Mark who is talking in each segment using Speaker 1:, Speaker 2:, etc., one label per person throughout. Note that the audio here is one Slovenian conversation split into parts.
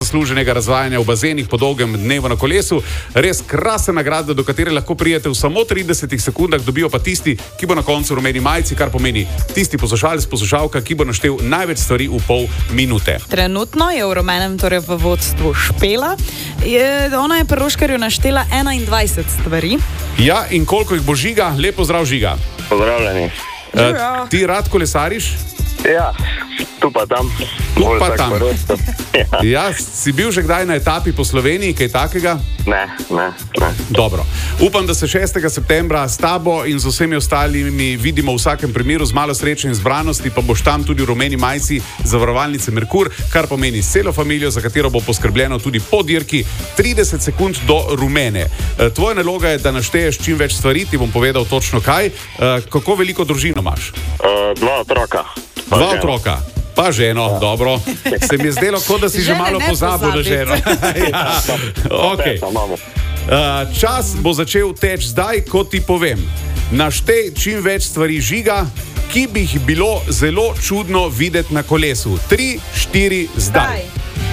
Speaker 1: zasluženega razvajanja v bazenih po dolgem dnevu na kolesu. Res krasna nagrada, do katere lahko prijete v samo 30 sekundah, dobijo pa tisti, ki bo na koncu v rumeni majici, kar pomeni tisti poslušalec, poslušalka, ki bo naštel največ stvari v pol minute.
Speaker 2: Trenutno je v rumenem, torej v vodstvu Špela. Ona je pri Roškarju naštela 21 stvari.
Speaker 1: Ja, in koliko jih bo Žiga? Lep pozdrav, Žiga.
Speaker 3: Pozdravljeni.
Speaker 1: Ti rad kolesariš?
Speaker 3: Ja, tu pa tam.
Speaker 1: Tu pa tam. Ja, si bil že kdaj na etapi po Sloveniji, kaj takega?
Speaker 3: Ne.
Speaker 1: Dobro. Upam, da se 6. septembra s tabo in z vsemi ostalimi vidimo v vsakem primeru z malo sreče in zbranosti, pa boš tam tudi v rumeni majici zavarovalnice Merkur, kar pomeni celo familijo, za katero bo poskrbljeno tudi po dirki 30 sekund do rumene. Tvoja naloga je, da našteješ čim več stvari, ti bom povedal točno kaj. Kako veliko družino imaš?
Speaker 3: 2 otroka.
Speaker 1: 2 otroka. Pa ženo, dobro. Se mi je zdelo, kot da si že malo pozabil na ženo. Ja. Okay. Čas bo začel teči zdaj, ko ti povem. Naštej čim več stvari, Žiga, ki bi jih bilo zelo čudno videti na kolesu. 3, 4, zdaj.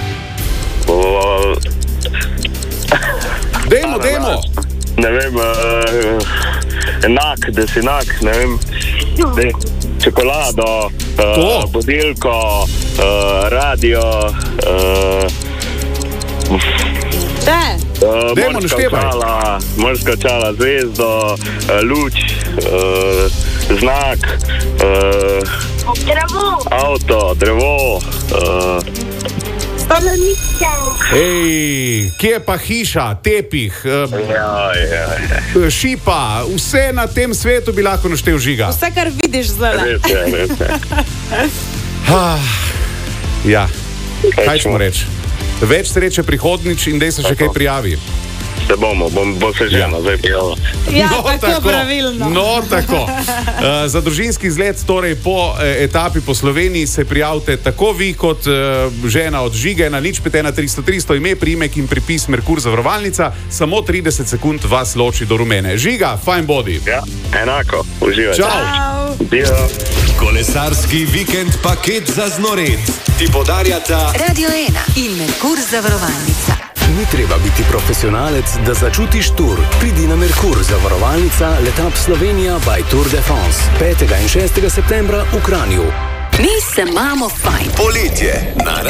Speaker 1: Dajmo.
Speaker 3: Ne vem, enak, ne vem. Čokolado, budilko, radio, morska čala, zvezdo, luč, znak, avto, drevo.
Speaker 1: Ej, kje je pa hiša, tepih, šipa, vse na tem svetu bi lahko naštel, Žiga.
Speaker 2: Vse, kar vidiš zdaj.
Speaker 3: Res.
Speaker 1: Ja, kaj ćemo reči? Več sreče prihodnič in dej se še kaj prijavi.
Speaker 3: Se bo se žena zdaj prijavila.
Speaker 2: Ja, tako pravilno.
Speaker 1: No, tako. Za družinski izlet, torej po etapi po Sloveniji, se prijavite tako vi kot žena od Žige na 051 ime, priimek in pripis Merkur zavarovalnica. Samo 30 sekund vas loči do rumene. Žiga, fajn bodi.
Speaker 3: Ja, enako. Uživajte.
Speaker 1: Čau.
Speaker 4: Kolesarski vikend paket za znored ti podarjata
Speaker 5: Radio 1 in Merkur zavarovalnica.
Speaker 4: Ni treba biti profesionalec, da začutiš tur. Pridi na Merkur zavarovalnica Letap Slovenija by Tour de France 5. in 6. septembra v Kranju.
Speaker 5: Mi se imamo fajn.
Speaker 4: Poletje na